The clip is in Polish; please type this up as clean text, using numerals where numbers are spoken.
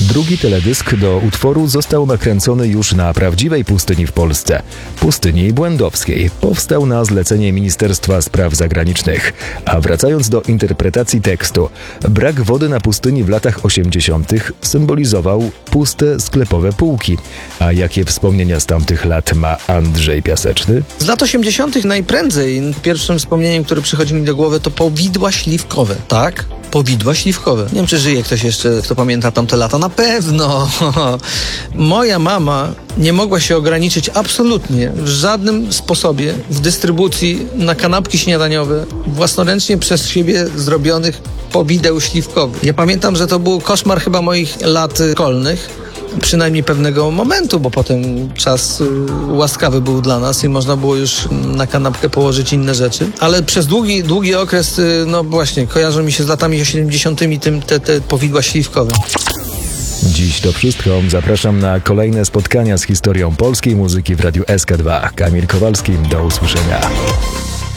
Drugi teledysk do utworu został nakręcony już na prawdziwej pustyni w Polsce, pustyni błędowskiej. Powstał na zlecenie Ministerstwa Spraw Zagranicznych. A wracając do interpretacji tekstu, brak wody na pustyni w latach 80. symbolizował puste sklepowe półki. A jakie wspomnienia z tamtych lat ma Andrzej Piaseczny? Z lat 80. najprędzej pierwszym wspomnieniem, które przychodzi mi do głowy, to powidła śliwkowe. Tak? Powidła śliwkowe. Nie wiem, czy żyje ktoś jeszcze, kto pamięta tamte lata. Na pewno! Moja mama nie mogła się ograniczyć absolutnie w żadnym sposobie w dystrybucji na kanapki śniadaniowe własnoręcznie przez siebie zrobionych powideł śliwkowych. Ja pamiętam, że to był koszmar chyba moich lat szkolnych. Przynajmniej pewnego momentu, bo potem czas łaskawy był dla nas i można było już na kanapkę położyć inne rzeczy. Ale przez długi okres, no właśnie, kojarzą mi się z latami 70. te powidła śliwkowe. Dziś to wszystko. Zapraszam na kolejne spotkania z historią polskiej muzyki w Radiu SK2. Kamil Kowalski, do usłyszenia.